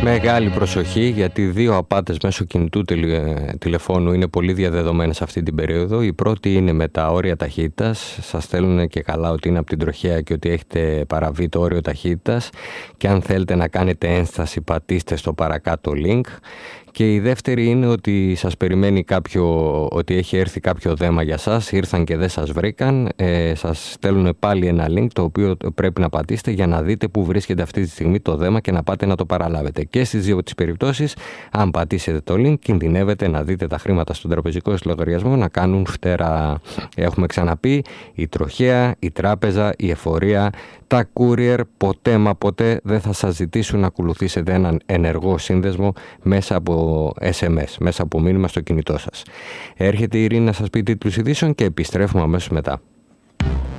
Μεγάλη προσοχή, γιατί δύο απάτες μέσω κινητού τηλεφώνου είναι πολύ διαδεδομένες αυτή την περίοδο. Η πρώτη είναι με τα όρια ταχύτητας. Σας στέλνουν και καλά ότι είναι από την τροχέα και ότι έχετε παραβεί το όριο ταχύτητας. Και αν θέλετε να κάνετε ένσταση, πατήστε στο παρακάτω link. Και η δεύτερη είναι ότι σας περιμένει ότι έχει έρθει κάποιο δέμα για σας, ήρθαν και δεν σας βρήκαν, σας στέλνουν πάλι ένα link το οποίο πρέπει να πατήσετε για να δείτε που βρίσκεται αυτή τη στιγμή το δέμα και να πάτε να το παραλάβετε. Και στις δύο τις περιπτώσεις, αν πατήσετε το link, κινδυνεύετε να δείτε τα χρήματα στον τραπεζικό σας λογαριασμό να κάνουν φτερά. Έχουμε ξαναπεί, η τροχέα, η τράπεζα, η εφορία, τα courier ποτέ μα ποτέ δεν θα σας ζητήσουν να ακολουθήσετε έναν ενεργό σύνδεσμο μέσα από SMS, μέσα από μήνυμα στο κινητό σας. Έρχεται η Ειρήνη να σας πει τίτλους ειδήσεων και επιστρέφουμε αμέσως μετά.